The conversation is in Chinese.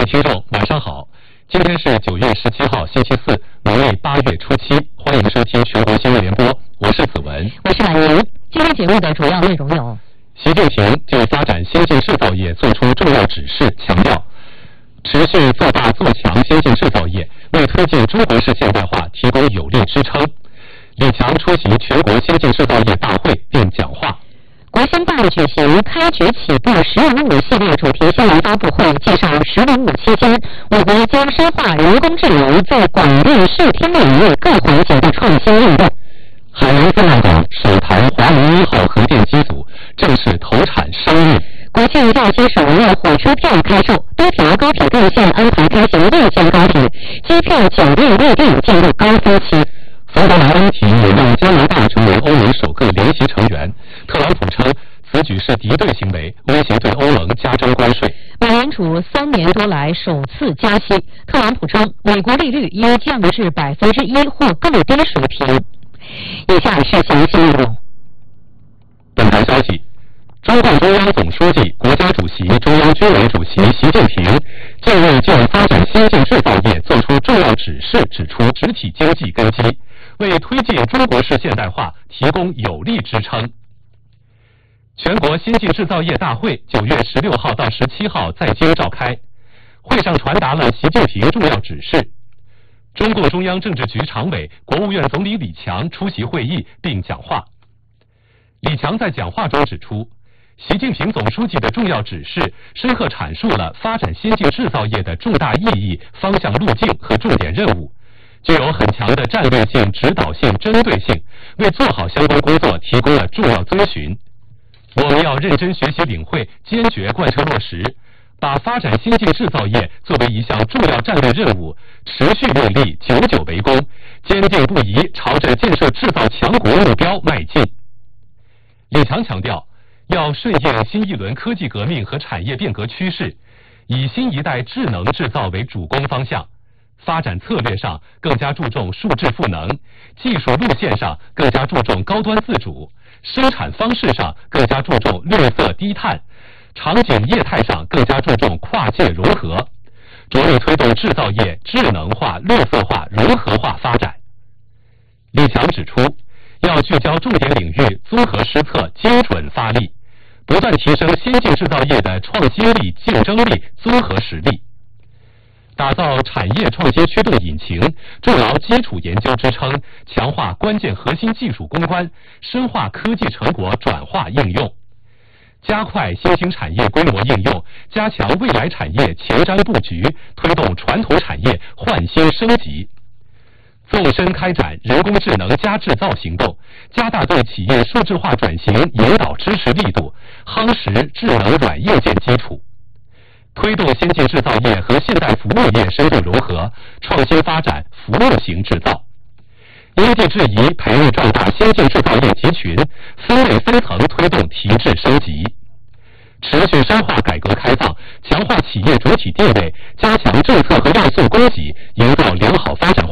位听众，晚上好！今天是9月17号，星期四，农历8月初7，欢迎收听全国新闻联播，我是子文， 我是婉莹。今天节目的主要内容有： 习近平就发展先进制造业作出重要指示，强调持续做大做强先进制造业，为推进中国式现代化提供有力支撑。李强出席全国先进制造业大会并讲话。 国新办举行开局起步“15+5”系列主题新闻发布会，介绍“15+5”期间，我国将深化人工智能在广电视听领域各环节的创新应用。 海南自贸港首台华龙1号核电机组正式投产商运。 国庆假期首日火车票开售，多条高铁干线安排开行6间高铁，机票酒店预订进入高峰期。冯德莱恩提议让加拿大成为欧盟首个联席成员，特朗普称此举是敌对行为，威胁对欧盟加征关税。 美联储3年多来首次加息，特朗普称美国利率应降至1%或更低水平。以下是详细内容。 本台消息，中共中央总书记、国家主席、中央军委主席习近平近日就发展先进制造业作出重要指示，指出实体经济根基，为推进中国式现代化提供有力支撑。全国先进制造业大会9月16号到17号在京召开，会上传达了习近平重要指示。中共中央政治局常委、国务院总理李强出席会议并讲话。李强在讲话中指出，习近平总书记的重要指示深刻阐述了发展先进制造业的重大意义、方向路径和重点任务，具有很强的战略性、指导性、针对性，为做好相关工作提供了重要遵循。我们要认真学习领会，坚决贯彻落实，把发展先进制造业作为一项重要战略任务，持续用力，久久为功，坚定不移朝着建设制造强国目标迈进。李强强调，要顺应新一轮科技革命和产业变革趋势，以新一代智能制造为主攻方向，发展策略上更加注重数质赋能，技术路线上更加注重高端自主，生产方式上更加注重绿色低碳，场景业态上更加注重跨界融合，着力推动制造业智能化、绿色化、融合化发展。李强指出，要聚焦重点领域，综合施策，精准发力，不断提升先进制造业的创新力、竞争力、综合实力，打造产业创新驱动引擎，筑牢基础研究支撑，强化关键核心技术攻关，深化科技成果转化应用，加快新兴产业规模应用，加强未来产业前瞻布局，推动传统产业换新升级，纵深开展人工智能加制造行动，加大对企业数字化转型引导支持力度，夯实智能软硬件基础，推动先进制造业和现代服务业深度融合，创新发展服务型制造，因地制宜培育壮大先进制造业集群，分类分层推动提质升级，持续深化改革开放，强化企业主体地位，加强政策和要素供给，营造良好发展